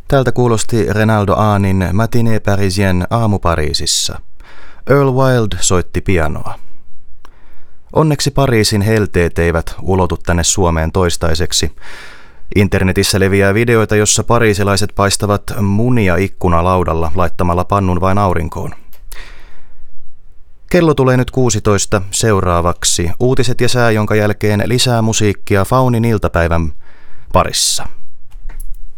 Tältä kuulosti Reynaldo Ahnin Matinée Parisienne aamu Pariisissa. Earl Wild soitti pianoa. Onneksi Pariisin helteet eivät ulotu tänne Suomeen toistaiseksi. Internetissä leviää videoita, jossa pariisilaiset paistavat munia ikkunalaudalla laittamalla pannun vain aurinkoon. Kello tulee nyt 16, seuraavaksi uutiset ja sää, jonka jälkeen lisää musiikkia Faunin iltapäivän parissa.